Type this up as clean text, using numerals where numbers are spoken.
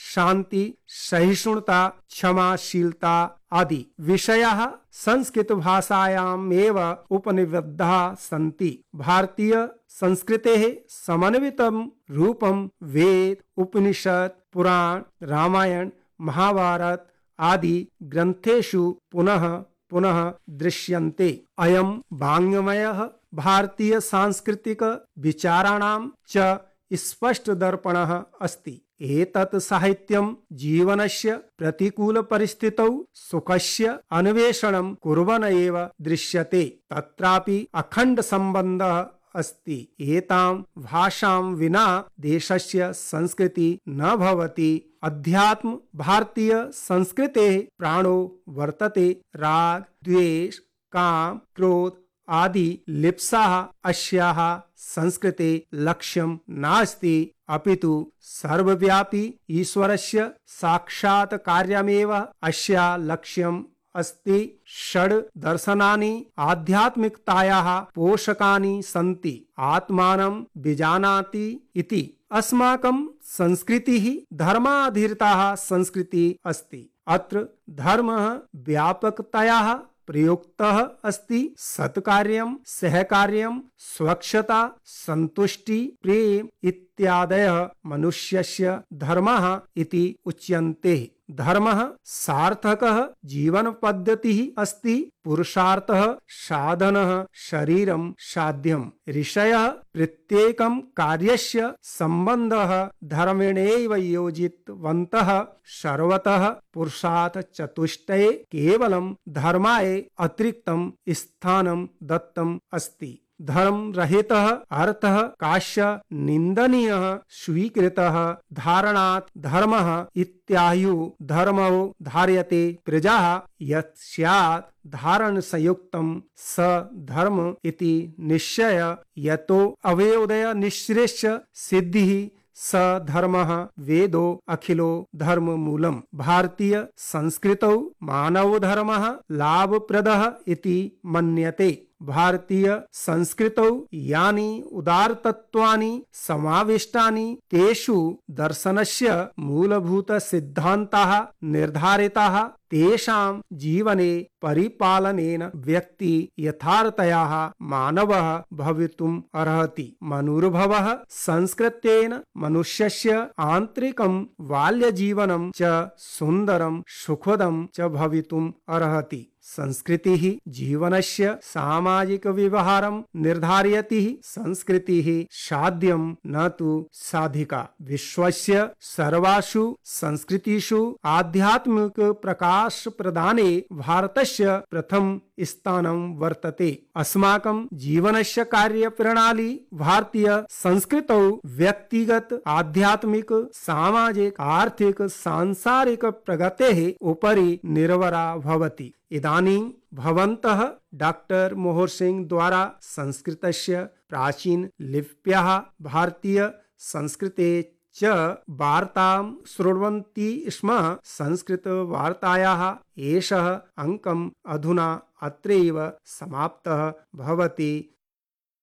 शांति, सहिष्णुता, क्षमाशीलता आदि विषयाः संस्कृत भाषायाम् एव उपनिबद्धाः सन्ति। भारतीय संस्कृतेः समन्वितं रूपं वेद, उपनिषद, पुराण, रामायण, महाभारत आदि ग्रंथेषु पुनः पुनः दृश्यन्ते। अयं वाङ्मयः भारतीय सांस्कृतिक विचाराणां च स्पष्ट दर्पणः अस्ति। एतत् साहित्यं जीवनस्य प्रतिकूल परिस्थितौ सुखस्य अन्वेषणं कुर्वन् एव दृश्यते। तत्रापि अखण्ड सम्बन्धः अस्ति। एतां भाषां विना देशस्य संस्कृति न भवति। अध्यात्म भारतीय संस्कृतेः प्राणो वर्तते। राग, द्वेष, काम, क्रोध आदि लिप्साः अस्याः संस्कृते लक्ष्यं नास्ति, अपितु सर्वव्यापी ईश्वरस्य साक्षात् कार्यमेव अस्या लक्ष्यम् अस्ति। षड् दर्शनानि आध्यात्मिकतायाः पोषकानि सन्ति। आत्मानं विजानाति इति अस्माकं संस्कृतिः धर्माधारिता संस्कृतिः अस्ति। अत्र धर्मः व्यापकतया प्रयुक्तः अस्ति। सत्कार्यं, सहकार्यं, स्वच्छता, संतुष्टि, प्रेम इत्यादयः मनुष्यस्य धर्मः इति उच्यन्ते। धर्मः सार्थकः जीवन पद्धतिः अस्ति। पुरुषार्थः साधनः शरीरं साध्यम्। ऋषयः प्रत्येकं कार्यस्य सम्बन्धः धर्मेणैव योजितवन्तः। सर्वतः पुरुषार्थ चतुष्टये केवलं धर्माय अतिरिक्तं स्थानं दत्तम् अस्ति। धर्म रहितः अर्थः काश्य निंदनीयः स्वीकृतः। धारणात् धर्मः इत्यायु धर्मो धार्यते प्रजाः यत् स्यात् धारण संयुक्तं स धर्म इति निश्चय। यतो अवयोदय निःश्रेष्य सिद्धिः स धर्मः वेदो अखिलो धर्म मूलम्। भारतीय संस्कृतौ मानव धर्मः लाभप्रदः इति मन्यते। भारतीय संस्कृतौ यानि उदारतत्त्वानि समाविष्टानि तेषु दर्शनस्य मूलभूत सिद्धान्ताः निर्धारिताः। तेषां जीवने परिपालनेन व्यक्ति यथार्थतया मानवः भवितुम् अर्हति। मनुर्भवः संस्कृतेन मनुष्यस्य आन्तरिकं बाल्यजीवनं च सुन्दरं सुखदं च भवितुम् अर्हति। संस्कृतिः जीवनस्य सामाजिक व्यवहारं निर्धारयति। संस्कृतिः साध्यं न तु साधिका। विश्वस्य सर्वासु संस्कृतिषु आध्यात्मिक प्रकाश प्रदाने भारतस्य प्रथम स्थानं वर्तते। अस्माकं जीवनस्य कार्यप्रणाली भारतीय संस्कृतौ व्यक्तिगत, आध्यात्मिक, सामाजिक, आर्थिक, सांसारिक प्रगतेः उपरि निर्भरा भवति। इदानीं भवन्तः डॉक्टर मोहर सिंह द्वारा संस्कृतस्य प्राचीन लिप्याः भारतीय संस्कृते च वार्तां शृण्वन्ति स्म। संस्कृत वार्तायाः एषः अङ्कम् अधुना अत्रैव समाप्तः भवति।